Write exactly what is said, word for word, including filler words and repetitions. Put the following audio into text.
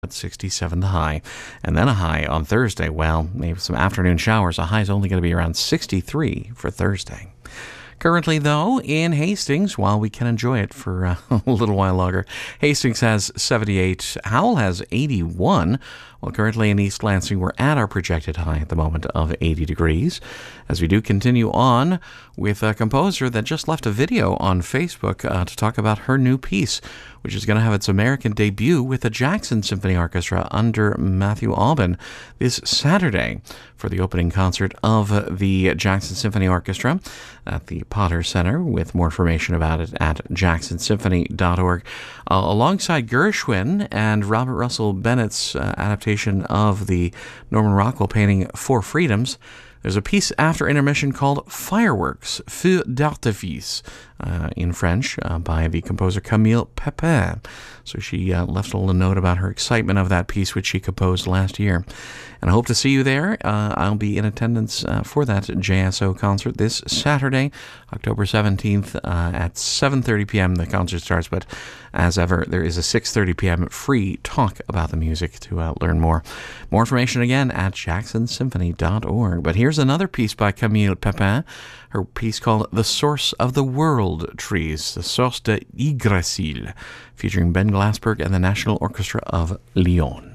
At sixty-seven the high, and then a high on Thursday. Well, maybe some afternoon showers. A high is only going to be around sixty-three for Thursday. Currently, though, in Hastings, while we can enjoy it for uh, a little while longer, Hastings has seventy-eight, Howell has eighty-one. Well, currently in East Lansing, we're at our projected high at the moment of eighty degrees. As we do continue on with a composer that just left a video on Facebook uh, to talk about her new piece, which is going to have its American debut with the Jackson Symphony Orchestra under Matthew Albin this Saturday for the opening concert of the Jackson Symphony Orchestra at the Potter Center. With more information about it at jackson symphony dot org. Uh, alongside Gershwin and Robert Russell Bennett's uh, adaptation of the Norman Rockwell painting Four Freedoms, there's a piece after intermission called Fireworks, Feux d'Artifice, uh, in French, uh, by the composer Camille Pepin. So she uh, left a little note about her excitement of that piece, which she composed last year. And I hope to see you there. Uh, I'll be in attendance uh, for that J S O concert this Saturday, October seventeenth, uh, at seven thirty p.m. The concert starts, but as ever, there is a six thirty p.m. free talk about the music to uh, learn more. More information again at jackson symphony dot org. But here's another piece by Camille Pepin, her piece called The Source of the World Trees, The Source de Yggdrasil, featuring Ben Glassberg and the National Orchestra of Lyon.